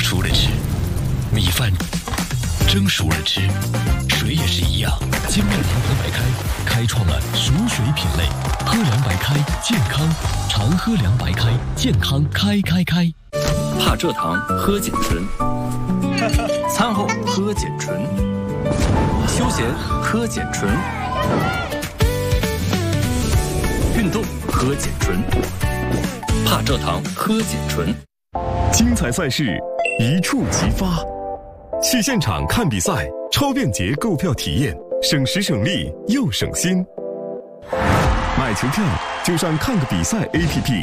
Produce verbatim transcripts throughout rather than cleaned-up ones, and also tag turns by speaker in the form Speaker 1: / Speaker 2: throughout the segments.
Speaker 1: 熟了吃，米饭蒸熟了吃，水也是一样。精酿长河白开开创了熟水品类，喝凉白开健康，常喝凉白开健康开开开。
Speaker 2: 怕蔗糖喝碱醇，餐后喝碱醇，休闲喝碱醇，运动喝碱醇，怕蔗糖喝碱醇。
Speaker 3: 精彩赛事一触即发，去现场看比赛，超便捷购票体验，省时省力又省心。买球票就上看个比赛 A P P。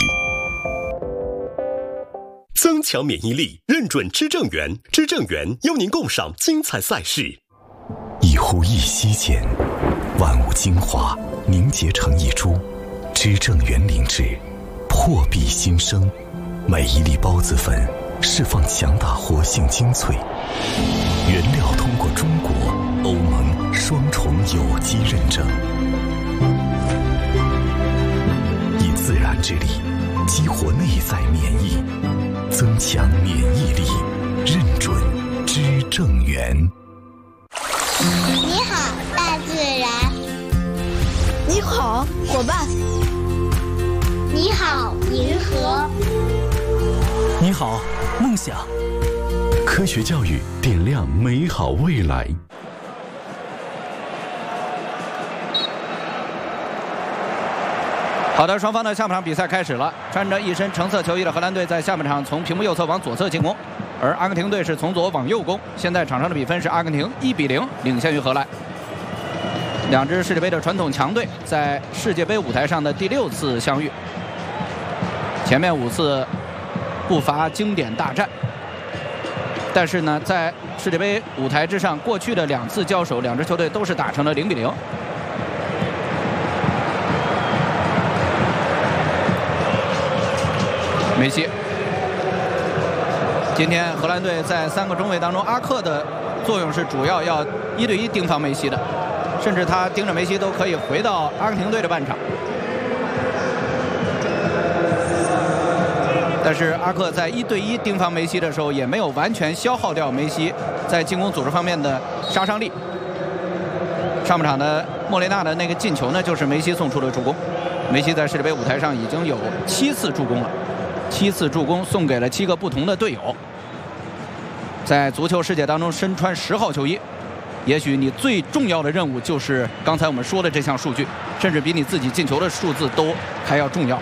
Speaker 4: 增强免疫力，认准知正源，知正源邀您共赏精彩赛事。
Speaker 3: 一呼一吸间，万物精华凝结成一株，知正源灵芝，破壁新生。每一粒孢子粉释放强大活性精粹，原料通过中国、欧盟双重有机认证，以自然之力激活内在免疫，增强免疫力，认准知正源。
Speaker 5: 你好，大自然。
Speaker 6: 你好，伙伴。
Speaker 5: 你好，银河。
Speaker 2: 你好，梦想。
Speaker 3: 科学教育点亮美好未来。
Speaker 7: 好的，双方的下半场比赛开始了。穿着一身橙色球衣的荷兰队在下半场从屏幕右侧往左侧进攻，而阿根廷队是从左往右攻。现在场上的比分是阿根廷一比零领先于荷兰。两支世界杯的传统强队在世界杯舞台上的第六次相遇，前面五次不乏经典大战，但是呢，在世界杯舞台之上，过去的两次交手，两支球队都是打成了零比零。梅西，今天荷兰队在三个中卫当中，阿克的作用是主要要一对一盯防梅西的，甚至他盯着梅西都可以回到阿根廷队的半场。但是阿克在一对一盯防梅西的时候，也没有完全消耗掉梅西在进攻组织方面的杀伤力。上半场的莫雷纳的那个进球呢，就是梅西送出的助攻。梅西在世界杯舞台上已经有七次助攻了，七次助攻送给了七个不同的队友。在足球世界当中，身穿十号球衣，也许你最重要的任务就是刚才我们说的这项数据，甚至比你自己进球的数字都还要重要。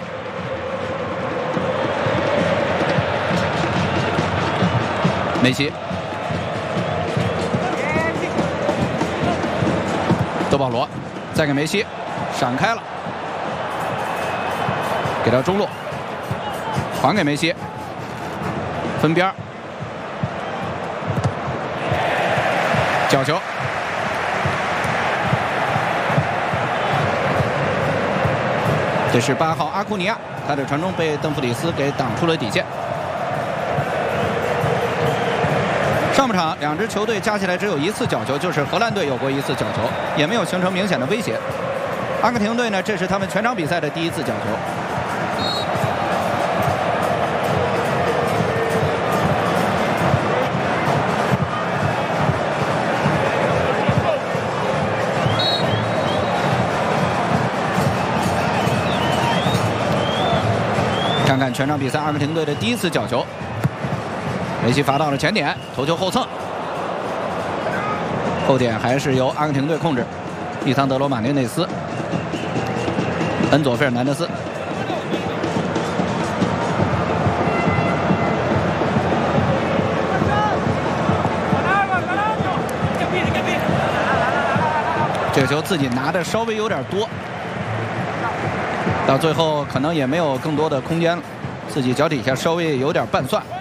Speaker 7: 梅西，德保罗，再给梅西，闪开了，给到中路，还给梅西，分边，角球，这是八号阿库尼亚，他的传中被邓弗里斯给挡出了底线。上半场两支球队加起来只有一次角球，就是荷兰队有过一次角球，也没有形成明显的威胁。阿根廷队呢，这是他们全场比赛的第一次角球。看看全场比赛阿根廷队的第一次角球。梅西罚到了前点，头球后蹭，后点还是由阿根廷队控制。利桑德罗马内内斯、恩佐费尔南德斯，这个球自己拿的稍微有点多，到最后可能也没有更多的空间了，自己脚底下稍微有点拌蒜。